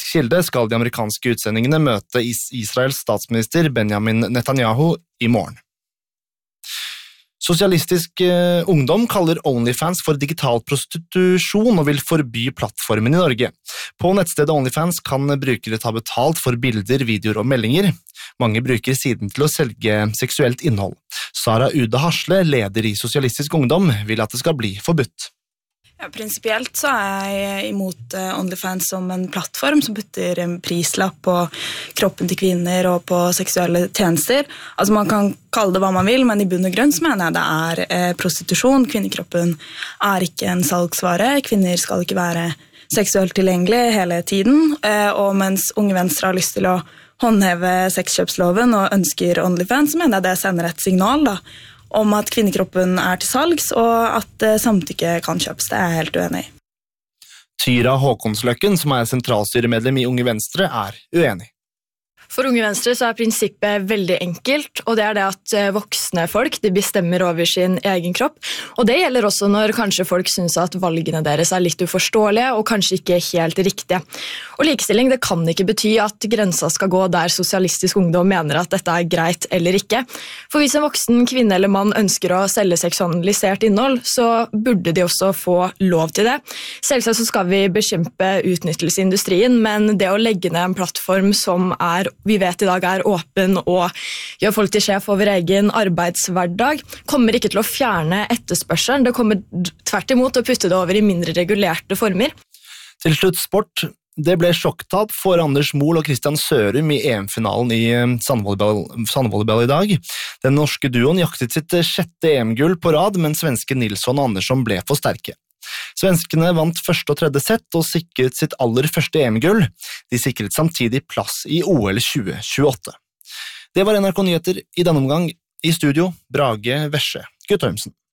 kilde skal de amerikanske utsendingene møte Israels statsminister Benjamin Netanyahu i morgen. Sosialistisk ungdom kaller OnlyFans for digital prostitusjon og vil forby plattformen i Norge. På nettstedet OnlyFans kan brukere ta betalt for bilder, videoer og meldinger. Mange bruker siden til å selge seksuelt innhold. Sara Ude Hasle, leder i Sosialistisk ungdom, vil at det skal bli forbudt. Ja, prinsipielt så jeg imot OnlyFans som en plattform som putter en prislapp på kroppen til kvinner og på seksuelle tjenester. Altså man kan kalle det hva man vil, men i bunn og grunn så mener jeg det prostitusjon. Kvinnekroppen ikke en salgsvare. Kvinner skal ikke være seksuelt tilgjengelig hele tiden. Og mens Unge Venstre har lyst til å håndheve sexkjøpsloven og ønsker OnlyFans, så mener jeg det sender et signal da, om at kvinnekroppen til salgs, og at samtykke kan kjøpes. Det jeg helt uenig i. Tyra Håkonsløkken, som sentralstyremedlem i Unge Venstre, uenig. For Unge Venstre så prinsippet veldig enkelt, og det det at voksne folk de bestemmer over sin egen kropp. Og det gjelder også når kanskje folk synes at valgene deres litt uforståelige og kanskje ikke helt riktige. Og likestilling det kan ikke bety at grensa skal gå der Sosialistisk ungdom mener at dette greit eller ikke. For hvis en voksen kvinne eller mann ønsker å selge seksualisert innhold, så burde de også få lov til det. Selvsagt så skal vi bekjempe utnyttelse i industrien, men det å legge ned en plattform som vi vet i dag åpen og gjør folk til sjef over egen arbeidshverdag, kommer ikke til å fjerne etterspørselen. Det kommer tvert imot å putte det over i mindre regulerte former. Til slutt sport. Det ble sjokktap for Anders Mohl og Christian Sørum i EM-finalen i sandvolleyball i dag. Den norske duoen jaktet sitt 6. EM-gull på rad, men svenske Nilsson og Andersson ble for sterke. Svenskene vant første og tredje sett og sikret sitt aller første EM-gull. De sikret samtidig plass i OL 2028. Det var NRK Nyheter i denne omgang. I studio, Brage Vesje Guttormsen.